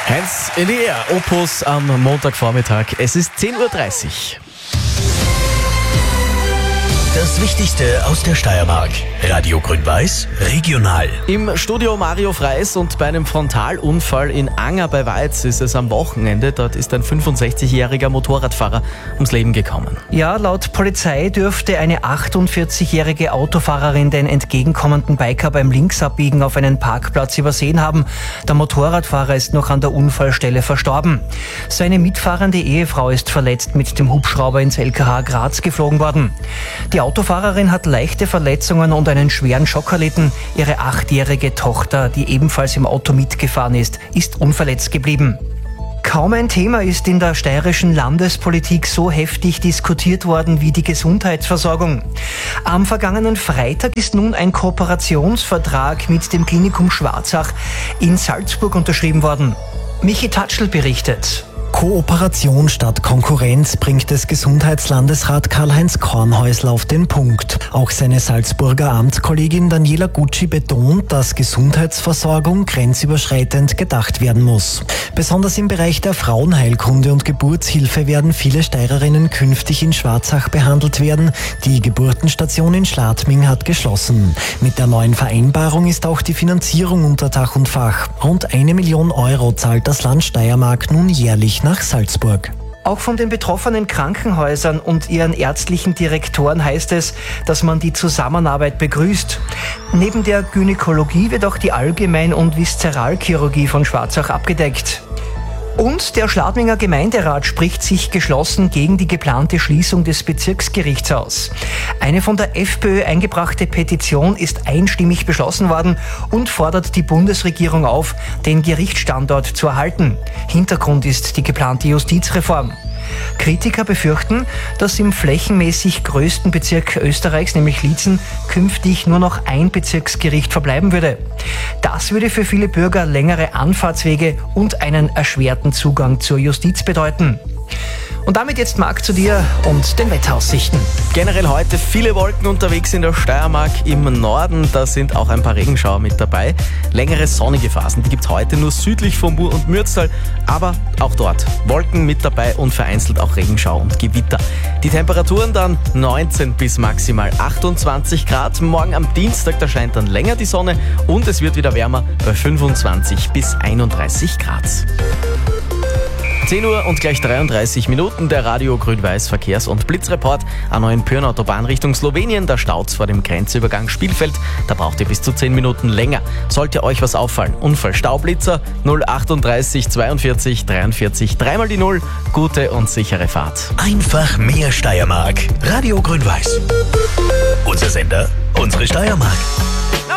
Hands in the Air, Opus am Montagvormittag. Es ist 10.30 Uhr. Das Wichtigste aus der Steiermark. Radio Grün-Weiß, regional. Im Studio Mario Freis und bei einem Frontalunfall in Anger bei Weiz ist es am Wochenende. Dort ist ein 65-jähriger Motorradfahrer ums Leben gekommen. Ja, laut Polizei dürfte eine 48-jährige Autofahrerin den entgegenkommenden Biker beim Linksabbiegen auf einen Parkplatz übersehen haben. Der Motorradfahrer ist noch an der Unfallstelle verstorben. Seine mitfahrende Ehefrau ist verletzt mit dem Hubschrauber ins LKH Graz geflogen worden. Die Autofahrerin hat leichte Verletzungen und einen schweren Schock erlitten. Ihre 8-jährige Tochter, die ebenfalls im Auto mitgefahren ist unverletzt geblieben. Kaum ein Thema ist in der steirischen Landespolitik so heftig diskutiert worden wie die Gesundheitsversorgung. Am vergangenen Freitag ist nun ein Kooperationsvertrag mit dem Klinikum Schwarzach in Salzburg unterschrieben worden. Michi Tatschl berichtet. Kooperation statt Konkurrenz bringt es Gesundheitslandesrat Karl-Heinz Kornhäusl auf den Punkt. Auch seine Salzburger Amtskollegin Daniela Gucci betont, dass Gesundheitsversorgung grenzüberschreitend gedacht werden muss. Besonders im Bereich der Frauenheilkunde und Geburtshilfe werden viele Steirerinnen künftig in Schwarzach behandelt werden. Die Geburtenstation in Schladming hat geschlossen. Mit der neuen Vereinbarung ist auch die Finanzierung unter Dach und Fach. Rund 1 Million Euro zahlt das Land Steiermark nun jährlich nach Salzburg. Auch von den betroffenen Krankenhäusern und ihren ärztlichen Direktoren heißt es, dass man die Zusammenarbeit begrüßt. Neben der Gynäkologie wird auch die Allgemein- und Viszeralchirurgie von Schwarzach abgedeckt. Und der Schladminger Gemeinderat spricht sich geschlossen gegen die geplante Schließung des Bezirksgerichts aus. Eine von der FPÖ eingebrachte Petition ist einstimmig beschlossen worden und fordert die Bundesregierung auf, den Gerichtsstandort zu erhalten. Hintergrund ist die geplante Justizreform. Kritiker befürchten, dass im flächenmäßig größten Bezirk Österreichs, nämlich Liezen, künftig nur noch ein Bezirksgericht verbleiben würde. Das würde für viele Bürger längere Anfahrtswege und einen erschwerten Zugang zur Justiz bedeuten. Und damit jetzt Marc zu dir und den Wetteraussichten. Generell heute viele Wolken unterwegs in der Steiermark. Im Norden, da sind auch ein paar Regenschauer mit dabei. Längere sonnige Phasen, die gibt es heute nur südlich von Mur und Mürztal, aber auch dort Wolken mit dabei und vereinzelt auch Regenschauer und Gewitter. Die Temperaturen dann 19 bis maximal 28 Grad. Morgen am Dienstag, da scheint dann länger die Sonne und es wird wieder wärmer bei 25 bis 31 Grad. 10 Uhr und gleich 33 Minuten, der Radio Grün-Weiß Verkehrs- und Blitzreport an A9 Autobahn Richtung Slowenien. Da staut's vor dem Grenzübergang Spielfeld. Da braucht ihr bis zu 10 Minuten länger. Sollte euch was auffallen, Unfall Staublitzer 038 42 43 3 mal die 0. Gute und sichere Fahrt. Einfach mehr Steiermark. Radio Grün-Weiß. Unser Sender, unsere Steiermark.